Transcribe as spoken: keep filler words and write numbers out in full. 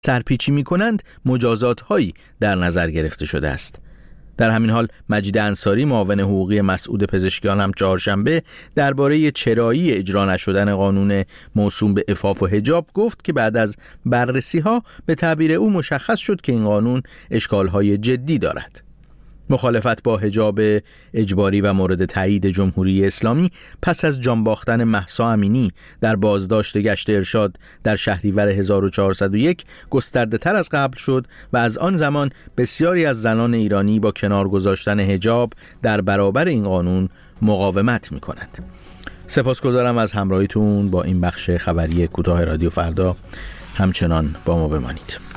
سرپیچی می کنند مجازات هایی در نظر گرفته شده است. در همین حال مجید انصاری معاون حقوقی مسعود پزشکیان هم چهارشنبه درباره چرایی اجرا نشدن قانون موسوم به عفاف و حجاب گفت که بعد از بررسی ها به تعبیر او مشخص شد که این قانون اشکال های جدی دارد. مخالفت با حجاب اجباری و مورد تایید جمهوری اسلامی پس از جان باختن مهسا امینی در بازداشت گشت ارشاد در شهریور هزار و چهارصد و یک گسترده تر از قبل شد و از آن زمان بسیاری از زنان ایرانی با کنار گذاشتن حجاب در برابر این قانون مقاومت می کنند. سپاسگزارم از همراهیتون با این بخش خبری کوتاه رادیو فردا. همچنان با ما بمانید.